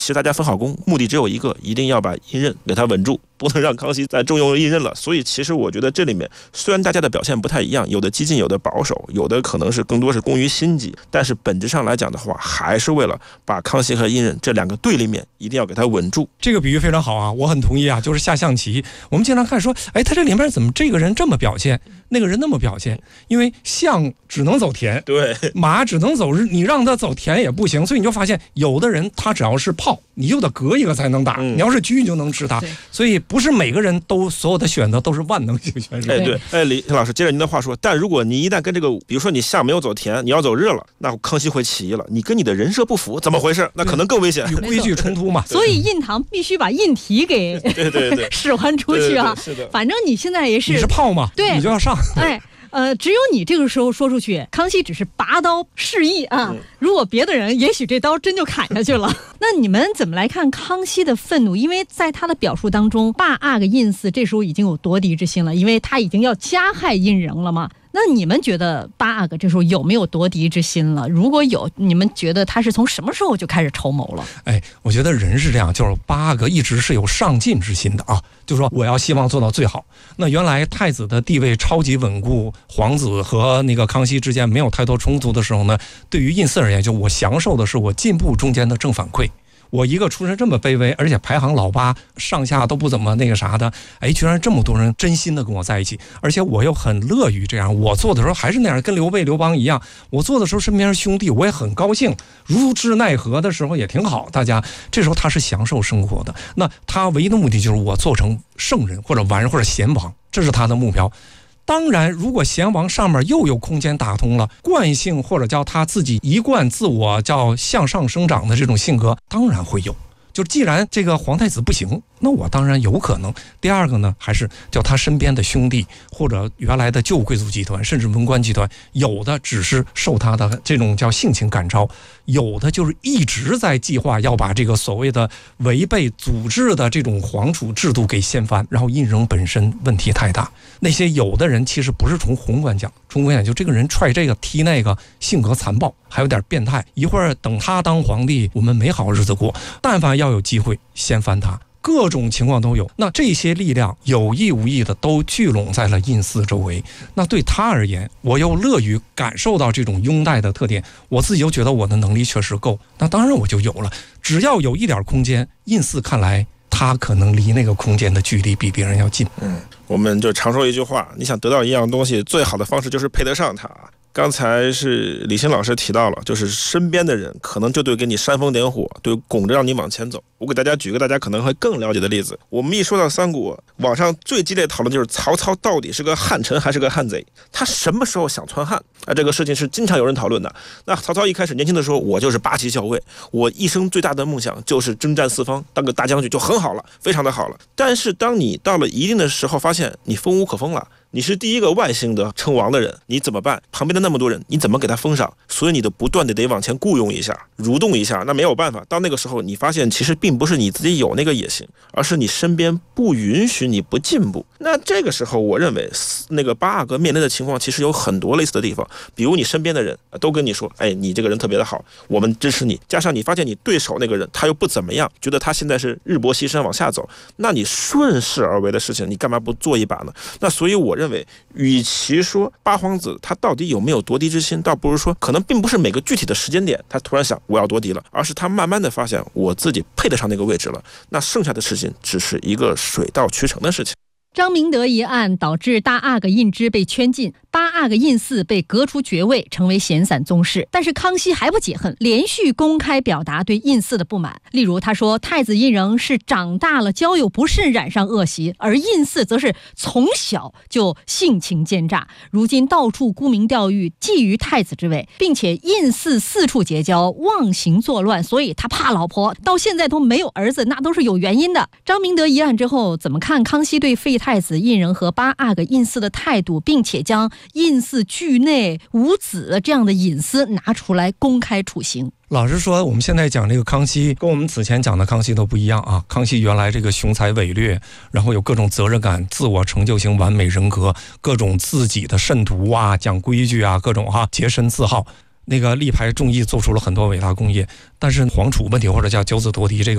其实大家分好工，目的只有一个，一定要把印任给他稳住，不能让康熙再重用印任了。所以其实我觉得这里面虽然大家的表现不太一样，有的激进，有的保守，有的可能是更多是攻于心计，但是本质上来讲的话，还是为了把康熙和印任这两个对立面一定要给他稳住。 这个比喻非常好啊，我很同意啊。就是下象棋，我们经常看说，哎，他这里面怎么这个人这么表现，那个人那么表现？因为象只能走田， 对， 马只能走日，你让他走田也不行，所以你就发现有的人他只要是炮，你就得隔一个才能打，你要是车你就能吃他。所以不是每个人都所有的选择都是万能型选手。 哎，对，哎，李老师，接着您的话说，但如果你一旦跟这个，比如说你象没有走田，你要走日了，那康熙会起义了，你跟你的人设不符，怎么回事？那可能更危险， 与规矩冲突嘛。 所以印堂必须把印题给对使唤出去啊。 是的， 反正你现在也是， 你是炮嘛， 对， 你就要上。 哎。只有你这个时候说出去，康熙只是拔刀示意啊。如果别的人，也许这刀真就砍下去了。那你们怎么来看康熙的愤怒？因为在他的表述当中，八阿哥胤祀这时候已经有夺嫡之心了，因为他已经要加害胤仁了嘛。那你们觉得八阿哥这时候有没有夺嫡之心了？如果有，你们觉得他是从什么时候就开始筹谋了？ 哎，我觉得人是这样，就是八阿哥一直是有上进之心的啊，就说我要希望做到最好。那原来太子的地位超级稳固，皇子和那个康熙之间没有太多冲突的时候呢，对于胤祀而言，就我享受的是我进步中间的正反馈。我一个出身这么卑微，而且排行老8，上下都不怎么那个啥的，哎，居然这么多人真心的跟我在一起，而且我又很乐于这样。我做的时候还是那样，跟刘备、刘邦一样，我做的时候身边是兄弟，我也很高兴。如之奈何的时候也挺好，大家这时候他是享受生活的。那他唯一的目的就是我做成圣人或者完人或者贤王，这是他的目标。当然，如果贤王上面又有空间打通了，惯性或者叫他自己一贯自我叫向上生长的这种性格，当然会有。就既然这个皇太子不行，那我当然有可能。第二个呢，还是叫他身边的兄弟或者原来的旧贵族集团，甚至文官集团，有的只是受他的这种叫性情感召，有的就是一直在计划要把这个所谓的违背组织的这种皇储制度给掀翻。然后胤禛本身问题太大，那些有的人其实不是从宏观讲，从宏观讲就这个人踹这个踢那个，性格残暴，还有点变态。一会儿等他当皇帝，我们没好日子过，但凡要有机会掀翻他，各种情况都有。那这些力量有意无意的都聚拢在了胤祀周围。那对他而言，我又乐于感受到这种拥戴的特点，我自己又觉得我的能力确实够，那当然我就有了。只要有一点空间，胤祀看来他可能离那个空间的距离比别人要近。 我们就常说一句话，你想得到一样东西，最好的方式就是配得上它。刚才是李欣老师提到了，就是身边的人可能就对给你煽风点火，对拱着让你往前走。我给大家举个大家可能会更了解的例子。我们一说到三国，网上最激烈讨论就是曹操到底是个汉臣还是个汉贼，他什么时候想篡汉啊？这个事情是经常有人讨论的。那曹操一开始年轻的时候，我就是8旗校尉，我一生最大的梦想就是征战四方，当个大将军就很好了，非常的好了。但是当你到了一定的时候，发现你封无可封了。你是第一个外姓的称王的人，你怎么办？旁边的那么多人，你怎么给他封赏？所以你的不断的得往前雇佣一下，蠕动一下，那没有办法。到那个时候，你发现其实并不是你自己有那个野心，而是你身边不允许你不进步。那这个时候，我认为那个八阿哥面临的情况其实有很多类似的地方，比如你身边的人都跟你说，哎，你这个人特别的好，我们支持你。加上你发现你对手那个人他又不怎么样，觉得他现在是日薄西山往下走，那你顺势而为的事情，你干嘛不做一把呢？那所以我认为，与其说八皇子他到底有没有夺嫡之心，倒不如说可能并不是每个具体的时间点他突然想我要夺嫡了，而是他慢慢的发现我自己配得上那个位置了。那剩下的事情只是一个水到渠成的事情。 张明德一案导致大阿哥胤支被圈禁，八阿哥胤祀被革除爵位，成为闲散宗室。但是康熙还不解恨，连续公开表达对胤祀的不满。例如他说，太子胤禛是长大了交友不慎染上恶习，而胤祀则是从小就性情奸诈，如今到处沽名钓誉，觊觎太子之位，并且胤祀四处结交，妄行作乱，所以他怕老婆，到现在都没有儿子，那都是有原因的。张明德一案之后，怎么看康熙对废太子胤禛和八阿哥胤祀的态度，并且将胤祀惧内无子这样的隐私拿出来公开处刑？ 老实说，我们现在讲这个康熙跟我们此前讲的康熙都不一样啊。康熙原来这个雄才伟略，然后有各种责任感，自我成就型完美人格，各种自己的慎独啊，讲规矩啊，各种洁身自好，那个力排众议，做出了很多伟大功业。但是皇储问题或者叫九子夺嫡这个